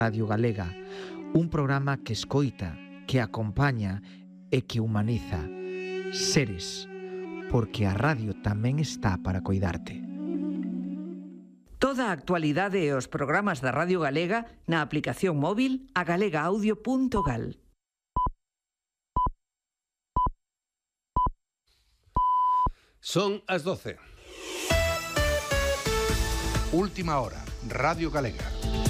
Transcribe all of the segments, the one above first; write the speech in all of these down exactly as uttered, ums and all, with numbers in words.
Radio Galega, un programa que escoita, que acompaña e que humaniza. Seres, porque a radio tamén está para coidarte. Toda a actualidade e os programas da Radio Galega na aplicación móvil a galega audio punto gal. Son as doce. Última hora, Radio Galega.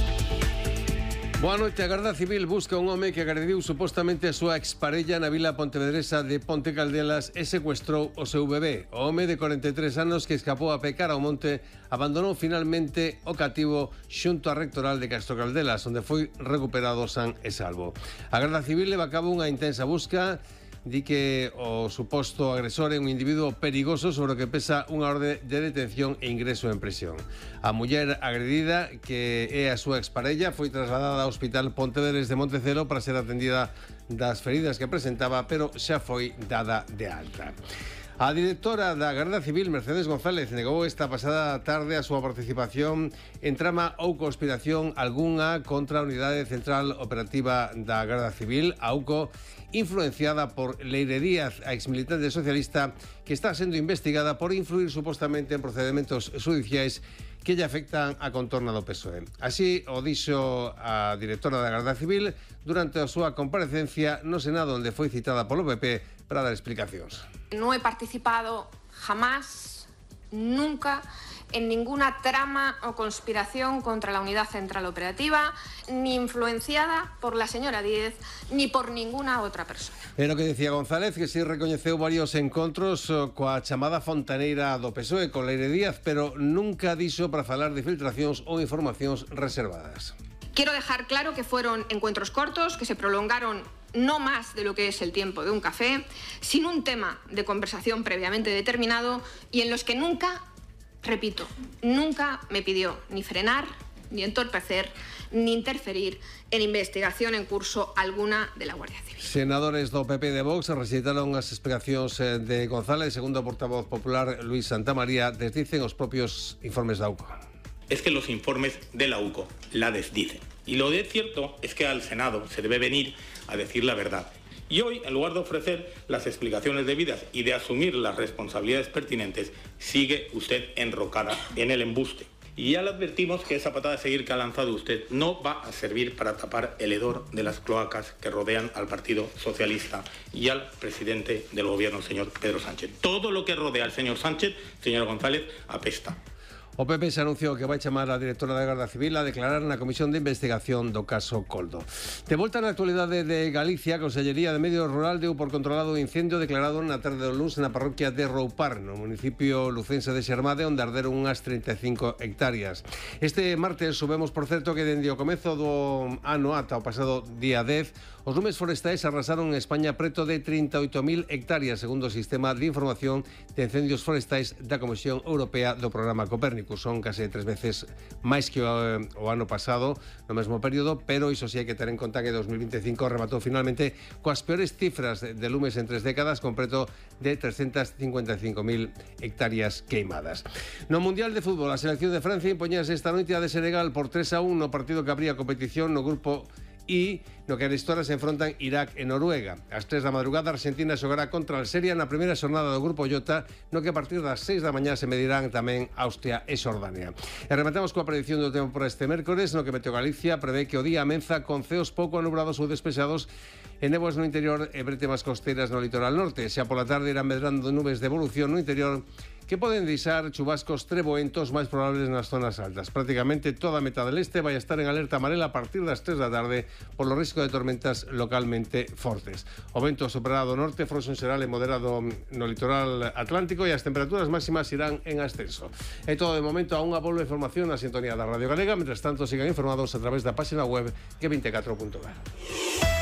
Boa noite. A Garda Civil busca un home que agrediu supostamente a súa exparella na vila pontevedresa de Ponte Caldelas e secuestrou o seu bebé. O home de corenta e tres anos que escapou a pecar ao monte abandonou finalmente o cativo xunto á rectoral de Castro Caldelas, onde foi recuperado san e salvo. A Garda Civil leva a cabo unha intensa busca. Di que o suposto agresor é un individuo perigoso sobre o que pesa unha orde de detención e ingreso en prisión. A muller agredida, que é a súa exparella, foi trasladada ao Hospital Pontevedrés de Montecelo para ser atendida das feridas que presentaba, pero xa foi dada de alta. A directora da Garda Civil, Mercedes González, negou esta pasada tarde a súa participación en trama ou conspiración algunha contra a Unidade Central Operativa da Garda Civil, a U C O, influenciada por Leire Díaz, a exmilitante socialista que está sendo investigada por influir supostamente en procedementos judiciais que lle afectan a contorna do P S O E. Así o dixo a directora da Garda Civil durante a súa comparecencia no Senado, onde foi citada polo P P para dar explicacións. No he participado jamás, nunca, en ninguna trama o conspiración contra la Unidad Central Operativa, ni influenciada por la señora Díez, ni por ninguna outra persona. Pero que decía González, que si recoñeceu varios encontros coa chamada fontaneira do P S O E con Leire Díaz, pero nunca dixo para falar de filtracións ou informacións reservadas. Quiero dejar claro que fueron encuentros cortos, que se prolongaron no más de lo que es el tiempo de un café, sin un tema de conversación previamente determinado y en los que nunca, repito, nunca me pidió ni frenar, ni entorpecer, ni interferir en investigación en curso alguna de la Guardia Civil. Senadores do P P de Vox rexeitaron as explicacións de González. Segundo o portavoz popular Luis Santamaría, desdicen os propios informes da U C O. Es que los informes de la U C O la desdicen. Y lo de cierto es que al Senado se debe venir a decir la verdad. Y hoy, en lugar de ofrecer las explicaciones debidas y de asumir las responsabilidades pertinentes, sigue usted enrocada en el embuste. Y ya le advertimos que esa patada de seguir que ha lanzado usted no va a servir para tapar el hedor de las cloacas que rodean al Partido Socialista y al presidente del gobierno, señor Pedro Sánchez. Todo lo que rodea al señor Sánchez, señor González, apesta. O P P se anunciou que vai chamar a directora da Garda Civil a declarar na Comisión de Investigación do caso Coldo. De volta na actualidade de Galicia, a Consellería de Medio Rural deu por controlado o incendio declarado na tarde do luns na parroquia de Roupar, no municipio lucense de Xermade, onde arderon unhas trinta e cinco hectáreas. Este martes subemos, por certo, que dende o comezo do ano ata o pasado día dez, os lumes forestais arrasaron en España preto de trinta e oito mil hectáreas, segundo o Sistema de Información de Incendios Forestais da Comisión Europea do Programa Copérnico. Son case tres veces máis que o, o ano pasado no mesmo período, pero iso sí hai que ter en conta que dos mil vinte e cinco rematou finalmente coas peores cifras de, de lumes en tres décadas, con preto de trescentas cincuenta e cinco mil hectáreas queimadas. No Mundial de Fútbol, a selección de Francia impoñase esta noite a de Senegal por tres a un no partido que abría a competición no grupo I, no que arestora se enfrontan Irak e Noruega. Ás tres da madrugada, Argentina xogará contra Alxeria na primeira xornada do grupo J, no que a partir das seis da mañá se medirán tamén Austria e Xordania. E rematamos coa predicción do tempo para este mércores, no que Meteo Galicia prevé que o día amenza con ceos pouco anubrados ou despexados e néboas no interior e bretemas costeiras no litoral norte. Xa pola tarde irán medrando nubes de evolución no interior que poden deixar chubascos treboentos máis probables nas zonas altas. Prácticamente toda a metade del este vai estar en alerta amarela a partir das tres da tarde por lo risco de tormentas localmente fortes. O vento soprará do norte, froxo en xeral e moderado no litoral atlántico, e as temperaturas máximas irán en ascenso. É todo de momento. A unha volve información na sintonía da Radio Galega. Mientras tanto, sigan informados a través da página web G veinticuatro punto gal.